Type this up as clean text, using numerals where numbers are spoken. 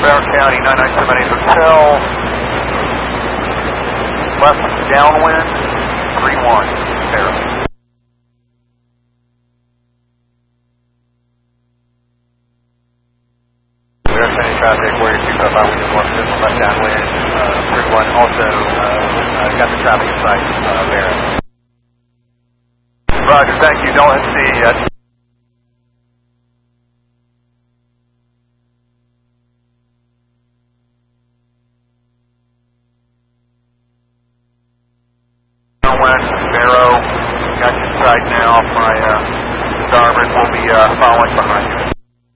Broward County, 9978 Hotel. Left downwind, 31, Sarah. Broward County traffic, Warrior 255, we just want to left downwind, 31. Also, got the traffic in sight, there. Roger, thank you. Don't hesitate yet. Downwind, Barrow, got you in sight now. My starboard will be following behind you.